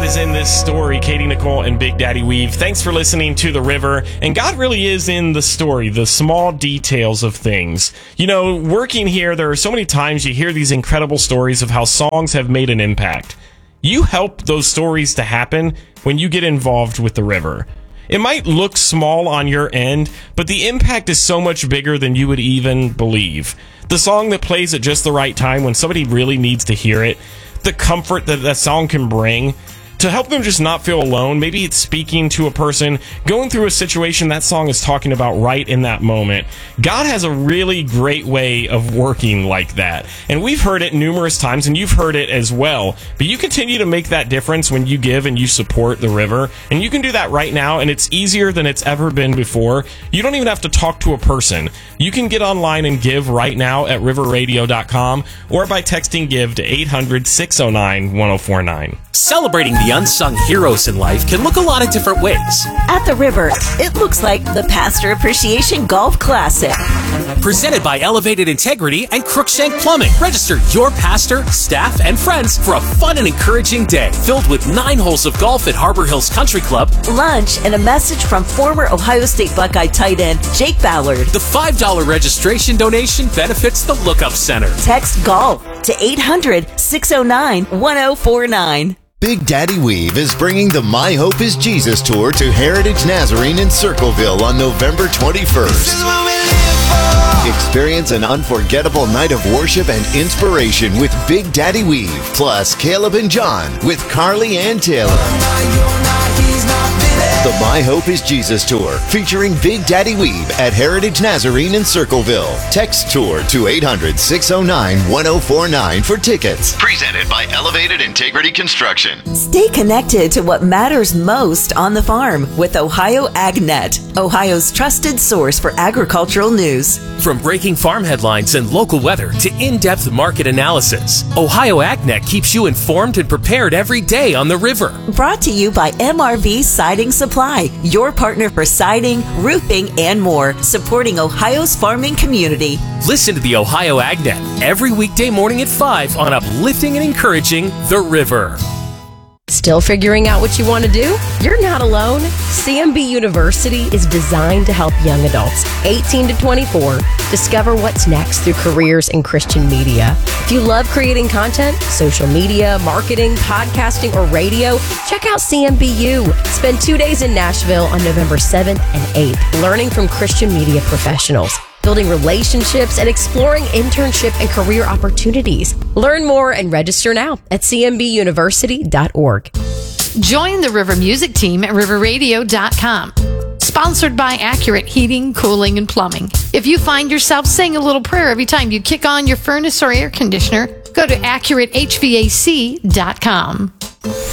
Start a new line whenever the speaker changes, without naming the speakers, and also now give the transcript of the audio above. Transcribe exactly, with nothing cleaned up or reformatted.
is in this story, Katie Nicole and Big Daddy Weave. Thanks for listening to The River. And God really is in the story, the small details of things. You know, working here, there are so many times you hear these incredible stories of how songs have made an impact. You help those stories to happen when you get involved with The River. It might look small on your end, but the impact is so much bigger than you would even believe. The song that plays at just the right time when somebody really needs to hear it, the comfort that that song can bring to help them just not feel alone. Maybe it's speaking to a person going through a situation that song is talking about right in that moment. God has a really great way of working like that. And we've heard it numerous times, and you've heard it as well. But you continue to make that difference when you give and you support The River. And you can do that right now, and it's easier than it's ever been before. You don't even have to talk to a person. You can get online and give right now at river radio dot com or by texting GIVE to eight hundred, six oh nine, one oh four nine.
Celebrating the unsung heroes in life can look a lot of different ways.
At The River, it looks like the Pastor Appreciation Golf Classic.
Presented by Elevated Integrity and Crookshank Plumbing. Register your pastor, staff, and friends for a fun and encouraging day filled with nine holes of golf at Harbor Hills Country Club,
lunch, and a message from former Ohio State Buckeye tight end Jake Ballard.
The five dollar registration donation benefits the Lookup Center.
Text GOLF to eight hundred, six oh nine, one oh four nine.
Big Daddy Weave is bringing the My Hope is Jesus tour to Heritage Nazarene in Circleville on November twenty-first. Experience an unforgettable night of worship and inspiration with Big Daddy Weave, plus Caleb and John with Carly Ann Taylor. The My Hope is Jesus Tour, featuring Big Daddy Weave at Heritage Nazarene in Circleville. Text tour to eight hundred, six oh nine, one oh four nine for tickets. Presented by Elevated Integrity Construction.
Stay connected to what matters most on the farm with Ohio AgNet, Ohio's trusted source for agricultural news.
From breaking farm headlines and local weather to in-depth market analysis, Ohio AgNet keeps you informed and prepared every day on The River.
Brought to you by M R V Siding Supply, your partner for siding, roofing, and more, supporting Ohio's farming community.
Listen to the Ohio AgNet every weekday morning at five on uplifting and encouraging The River.
Still figuring out what you want to do? You're not alone. C M B University is designed to help young adults, eighteen to twenty-four, discover what's next through careers in Christian media. If you love creating content, social media, marketing, podcasting, or radio, check out C M B U. Spend two days in Nashville on November seventh and eighth, learning from Christian media professionals, building relationships, and exploring internship and career opportunities. Learn more and register now at c m b university dot org.
Join the River Music team at river radio dot com. Sponsored by Accurate Heating, Cooling, and Plumbing. If you find yourself saying a little prayer every time you kick on your furnace or air conditioner, go to accurate h v a c dot com.